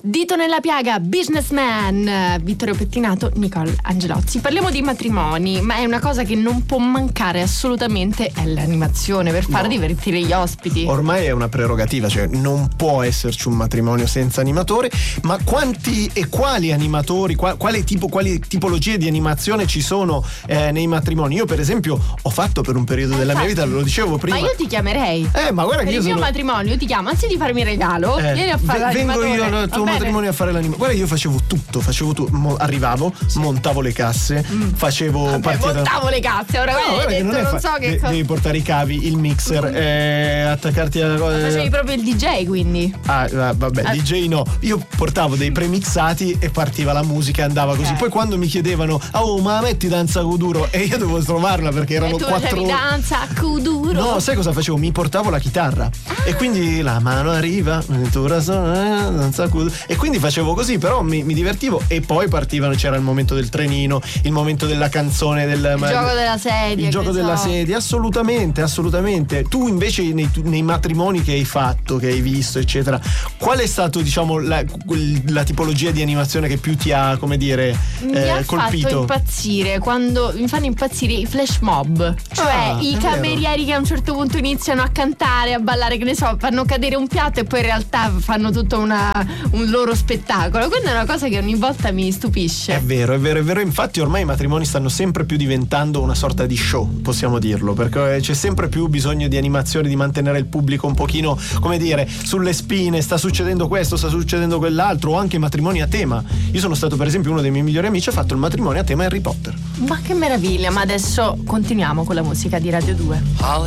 Dito nella piaga, Businessman, Vittorio Pettinato, Nicole Angelozzi. Parliamo di matrimoni, ma è una cosa che non può mancare assolutamente, è l'animazione per far divertire gli ospiti. Ormai è una prerogativa, cioè non può esserci un matrimonio senza animatore. Ma quanti e quali animatori, quali tipologie di animazione ci sono nei matrimoni? Io per esempio ho fatto per un periodo della mia vita, ve lo dicevo prima. Ma io ti chiamerei. Ma guarda, per che il mio matrimonio ti chiamo, anzi di farmi il regalo, vieni a fare l'animatore. Vengo io al tuo matrimonio a fare l'animatore. Guarda, io facevo tutto. Arrivavo, montavo le casse, facevo montavo le casse, ora hai detto, non so che cosa. Devi portare i cavi, il mixer, attaccarti alla cosa. Facevi proprio il DJ, quindi. DJ no. Io portavo dei premixati e partiva la musica, andava così. Poi quando mi chiedevano ma metti danza kuduro, e io dovevo trovarla perché erano 4 ore. Danza kuduro. No, sai cosa facevo? Mi portavo la chitarra e quindi la mano arriva, danza kuduro, e quindi facevo così, però mi divertivo. E poi partivano, c'era il momento del trenino, il momento della canzone, il gioco della sedia. Il gioco della sedia, assolutamente. Tu invece nei matrimoni che hai fatto, che hai visto, eccetera, qual è stato, diciamo, la tipologia di animazione che più ti ha, come dire, colpito? Mi ha fatto impazzire quando mi fanno impazzire i flash mob, cioè i camerieri che a un certo punto iniziano a cantare, a ballare, che ne so, fanno cadere un piatto e poi in realtà fanno tutto un loro spettacolo. Questa è una cosa che ogni volta mi stupisce. È vero. Infatti ormai i matrimoni stanno sempre più diventando una sorta di show, possiamo dirlo, perché c'è sempre più bisogno di animazione, di mantenere il pubblico un pochino, come dire, sulle spine. Sta succedendo questo, sta succedendo quell'altro, o anche matrimoni a tema. Io sono stato, per esempio, uno dei miei migliori amici ha fatto il matrimonio a tema Harry Potter. Ma che meraviglia. Ma adesso continuiamo con la musica di Radio 2.